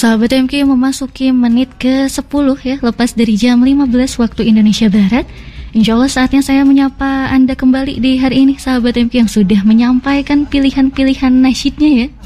Sahabat MQ memasuki menit ke-10 ya, lepas dari jam 15 waktu Indonesia Barat. Insya Allah saatnya saya menyapa Anda kembali di hari ini, sahabat MQ yang sudah menyampaikan pilihan-pilihan nasyidnya ya.